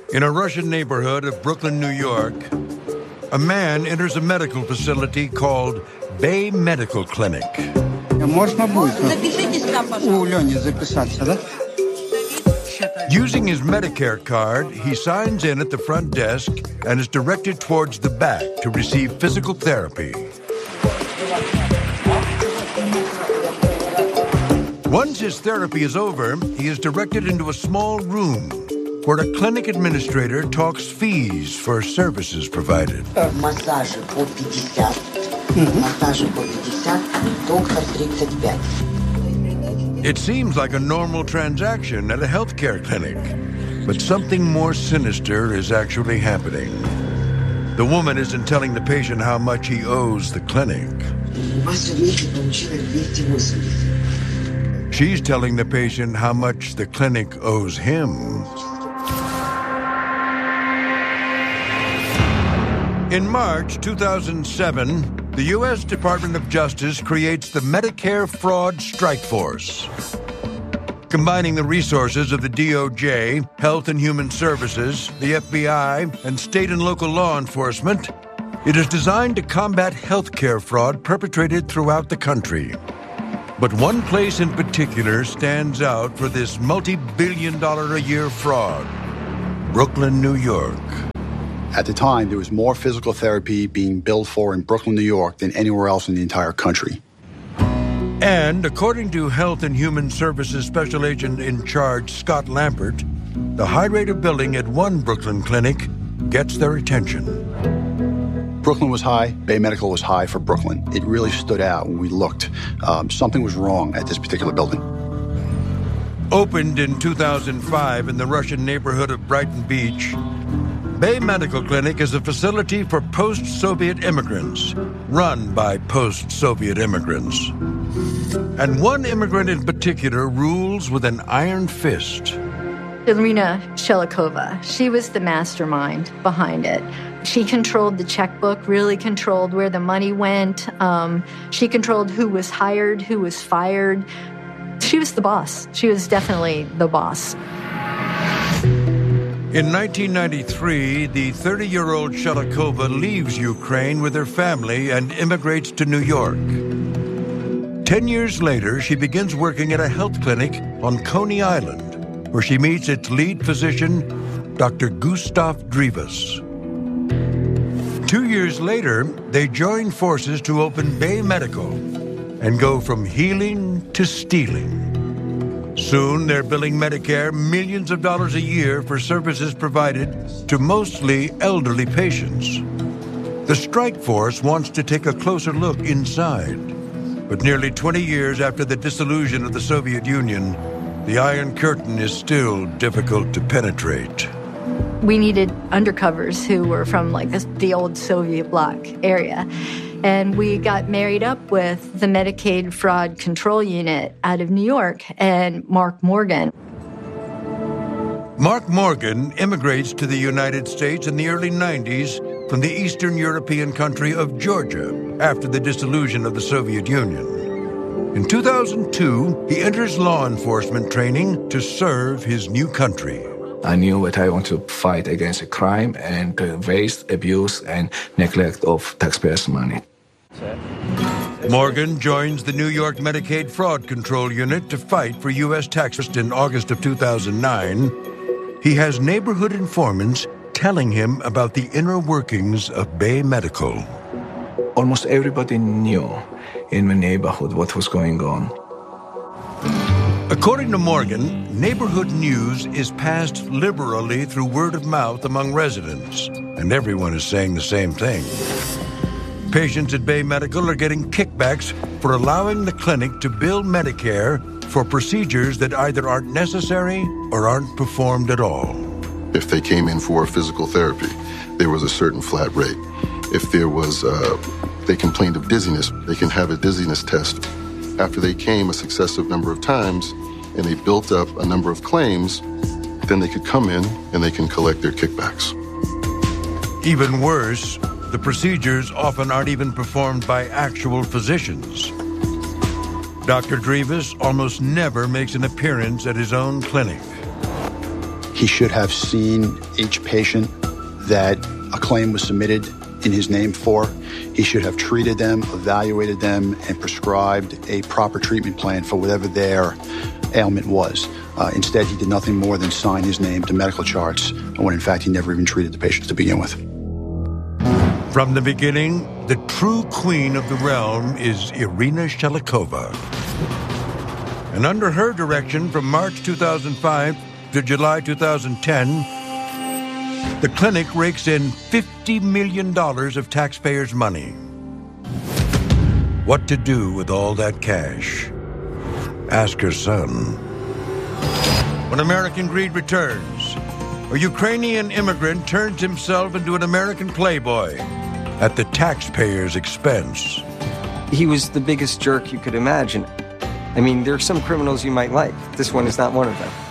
In a Russian neighborhood of Brooklyn, New York, a man enters a medical facility called Bay Medical Clinic. Можно будет у Лёни записаться, да? Using his Medicare card, he signs in at the front desk and is directed towards the back to receive physical therapy. Once his therapy is over, he is directed into a small room where a clinic administrator talks fees for services provided. Массажи по 50, массажи по 50, доктор 35. It seems like a normal transaction at a healthcare clinic, but something more sinister is actually happening. The woman isn't telling the patient how much he owes the clinic. She's telling the patient how much the clinic owes him. In March 2007, the U.S. Department of Justice creates the Medicare Fraud Strike Force. Combining the resources of the DOJ, Health and Human Services, the FBI, and state and local law enforcement, it is designed to combat healthcare fraud perpetrated throughout the country. But one place in particular stands out for this multi-billion-dollar-a-year fraud: Brooklyn, New York. At the time, there was more physical therapy being billed for in Brooklyn, New York than anywhere else in the entire country. And according to Health and Human Services Special Agent in Charge Scott Lampert, the high rate of billing at one Brooklyn clinic gets their attention. Brooklyn was high. Bay Medical was high for Brooklyn. It really stood out when we looked. Something was wrong at this particular building. Opened in 2005 in the Russian neighborhood of Brighton Beach, Bay Medical Clinic is a facility for post-Soviet immigrants, run by post-Soviet immigrants. And one immigrant in particular rules with an iron fist. Irina Shelikova, she was the mastermind behind it. She controlled the checkbook, really controlled where the money went. She controlled who was hired, who was fired. She was the boss. She was definitely the boss. In 1993, the 30-year-old Shelikova leaves Ukraine with her family and immigrates to New York. 10 years later, she begins working at a health clinic on Coney Island, where she meets its lead physician, Dr. Gustav Drivas. 2 years later, they join forces to open Bay Medical and go from healing to stealing. Soon, they're billing Medicare millions of dollars a year for services provided to mostly elderly patients. The strike force wants to take a closer look inside. But nearly 20 years after the dissolution of the Soviet Union, the Iron Curtain is still difficult to penetrate. We needed undercovers who were from the old Soviet bloc area. And we got married up with the Medicaid Fraud Control Unit out of New York and Mark Morgan. Mark Morgan immigrates to the United States in the early 90s from the Eastern European country of Georgia after the dissolution of the Soviet Union. In 2002, he enters law enforcement training to serve his new country. I knew that I want to fight against crime and waste, abuse, and neglect of taxpayers' money. Morgan joins the New York Medicaid Fraud Control Unit to fight for U.S. taxes. In August of 2009, he has neighborhood informants telling him about the inner workings of Bay Medical. Almost everybody knew in the neighborhood what was going on. According to Morgan, neighborhood news is passed liberally through word of mouth among residents, and everyone is saying the same thing. Patients at Bay Medical are getting kickbacks for allowing the clinic to bill Medicare for procedures that either aren't necessary or aren't performed at all. If they came in for physical therapy, there was a certain flat rate. If there was, they complained of dizziness, they can have a dizziness test. After they came a successive number of times and they built up a number of claims, then they could come in and they can collect their kickbacks. Even worse, the procedures often aren't even performed by actual physicians. Dr. Drivas almost never makes an appearance at his own clinic. He should have seen each patient that a claim was submitted in his name for. He should have treated them, evaluated them, and prescribed a proper treatment plan for whatever their ailment was. Instead, he did nothing more than sign his name to medical charts, when in fact he never even treated the patients to begin with. From the beginning, the true queen of the realm is Irina Shelikova. And under her direction, from March 2005 to July 2010, the clinic rakes in $50 million of taxpayers' money. What to do with all that cash? Ask her son. When American Greed returns, a Ukrainian immigrant turns himself into an American playboy at the taxpayer's expense. He was the biggest jerk you could imagine. I mean, there are some criminals you might like. This one is not one of them.